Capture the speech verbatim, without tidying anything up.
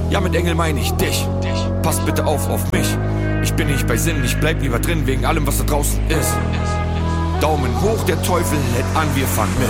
Ja, mit Engel meine ich dich. Pass bitte auf auf mich. Ich bin nicht bei Sinn, ich bleib lieber drin wegen allem, was da draußen ist. Daumen hoch, der Teufel hält an, wir fangen mit